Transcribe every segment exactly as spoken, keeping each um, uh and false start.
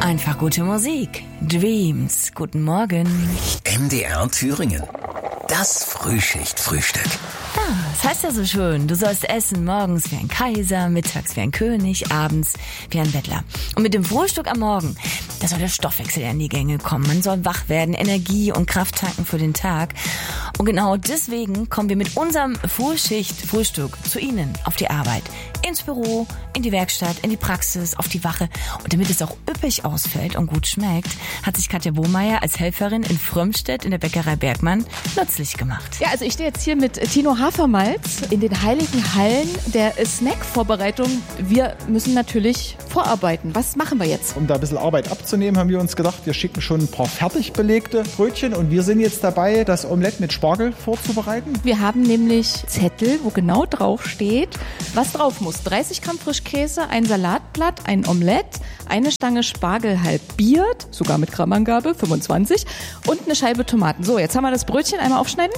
Einfach gute Musik. Dreams. Guten Morgen. M D R Thüringen. Das Frühschicht-Frühstück. Ja, das heißt ja so schön. Du sollst essen morgens wie ein Kaiser, mittags wie ein König, abends wie ein Bettler. Und mit dem Frühstück am Morgen, da soll der Stoffwechsel in die Gänge kommen. Man soll wach werden, Energie und Kraft tanken für den Tag. Und genau deswegen kommen wir mit unserem Frühschicht-Frühstück zu Ihnen auf die Arbeit. Ins Büro, in die Werkstatt, in die Praxis, auf die Wache. Und damit es auch üppig ausfällt und gut schmeckt, hat sich Katja Bohmeier als Helferin in Frömmstedt in der Bäckerei Bergmann nützlich gemacht. Ja, also ich stehe jetzt hier mit Tino Hafermalz in den heiligen Hallen der Snack-Vorbereitung. Wir müssen natürlich vorarbeiten. Was machen wir jetzt? Um da ein bisschen Arbeit abzunehmen, haben wir uns gedacht, wir schicken schon ein paar fertig belegte Brötchen und wir sind jetzt dabei, das Omelett mit Spargel vorzubereiten. Wir haben nämlich Zettel, wo genau drauf steht, was drauf muss. dreißig Gramm Frischkäse, ein Salatblatt, ein Omelett, eine Stange Spargel halbiert, sogar mit Grammangabe, fünfundzwanzig, und eine Scheibe Tomaten. So, jetzt haben wir das Brötchen einmal aufschneiden.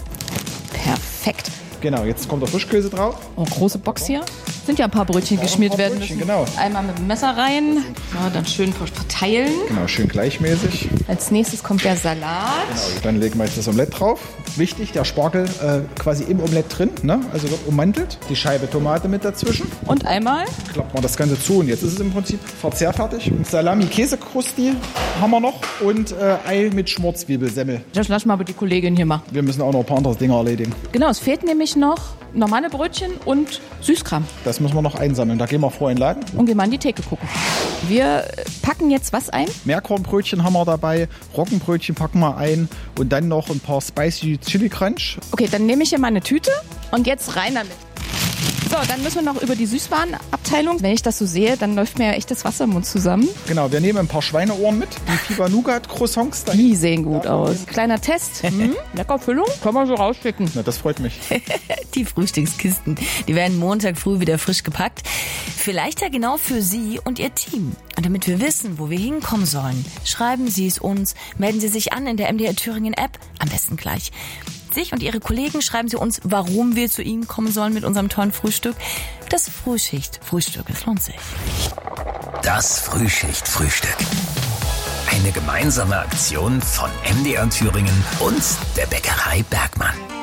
Perfekt. Genau, jetzt kommt der Frischkäse drauf. Oh, große Box hier. Sind ja ein paar Brötchen ja, geschmiert paar werden Brötchen, müssen. Genau. Einmal mit dem Messer rein, ja, dann schön verteilen. Genau, schön gleichmäßig. Als nächstes kommt der Salat. Genau, dann legen wir jetzt das Omelett drauf. Wichtig, der Spargel äh, quasi im Omelett drin, ne? Also wird ummantelt. Die Scheibe Tomate mit dazwischen. Und einmal klappt man das Ganze zu und jetzt ist es im Prinzip verzehrfertig. Und Salami-Käsekrusti haben wir noch und äh, Ei mit Schmorzwiebelsemmel. Das lass mal aber die Kollegin hier machen. Wir müssen auch noch ein paar andere Dinge erledigen. Genau, es fehlt nämlich noch normale Brötchen und Süßkram. Das müssen wir noch einsammeln. Da gehen wir vorher in den Laden. Und gehen mal an die Theke gucken. Wir packen jetzt was ein? Meerkornbrötchen haben wir dabei, Roggenbrötchen packen wir ein und dann noch ein paar Spicy Chili Crunch. Okay, dann nehme ich hier mal eine Tüte und jetzt rein damit. So, dann müssen wir noch über die Süßwarenabteilung. Wenn ich das so sehe, dann läuft mir ja echt das Wasser im Mund zusammen. Genau, wir nehmen ein paar Schweineohren mit, die Fieber-Nougat-Croissants. Die sehen gut ja, aus. Kleiner Test. Hm, lecker Füllung. Kann man so rausschicken. Na, das freut mich. Die Frühstückskisten, die werden Montag früh wieder frisch gepackt. Vielleicht ja genau für Sie und Ihr Team. Und damit wir wissen, wo wir hinkommen sollen, schreiben Sie es uns, melden Sie sich an in der M D R Thüringen App, am besten gleich. Sich und Ihre Kollegen schreiben Sie uns, warum wir zu Ihnen kommen sollen mit unserem tollen Frühstück. Das Frühschicht-Frühstück, es lohnt sich. Das Frühschicht-Frühstück. Eine gemeinsame Aktion von M D R Thüringen und der Bäckerei Bergmann.